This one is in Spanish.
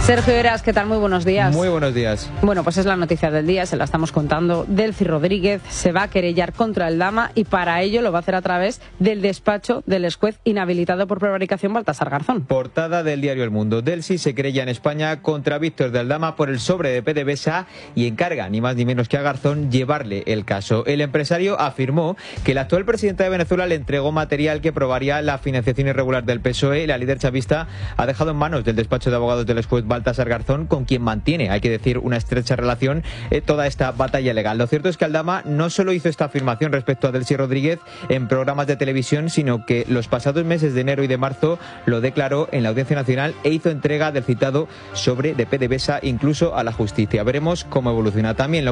Sergio Heras, ¿qué tal? Muy buenos días. Muy buenos días. Bueno, pues es la noticia del día, se la estamos contando. Delcy Rodríguez se va a querellar contra el Dama y para ello lo va a hacer a través del despacho del exjuez inhabilitado por prevaricación Baltasar Garzón. Portada del diario El Mundo. Delcy se querella en España contra Víctor de Aldama por el sobre de PDVSA y encarga, ni más ni menos que a Garzón, llevarle el caso. El empresario afirmó que el actual presidente de Venezuela le entregó material que probaría la financiación irregular del PSOE. La líder chavista ha dejado en manos del despacho de abogados del exjuez Baltasar Garzón, con quien mantiene, hay que decir, una estrecha relación, toda esta batalla legal. Lo cierto es que Aldama no solo hizo esta afirmación respecto a Delcy Rodríguez en programas de televisión, sino que los pasados meses de enero y de marzo lo declaró en la Audiencia Nacional e hizo entrega del citado sobre de PDVSA incluso a la justicia. Veremos cómo evoluciona. También